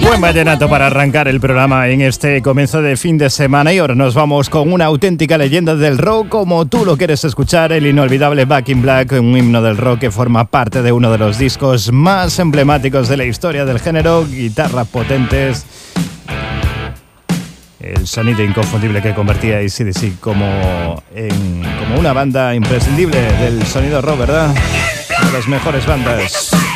Buen vallenato para arrancar el programa en este comienzo de fin de semana, y ahora nos vamos con una auténtica leyenda del rock como tú lo quieres escuchar, el inolvidable Back in Black, un himno del rock que forma parte de uno de los discos más emblemáticos de la historia del género, guitarras potentes, el sonido inconfundible que convertía a AC/DC como una banda imprescindible del sonido rock, ¿verdad? Una de las mejores bandas.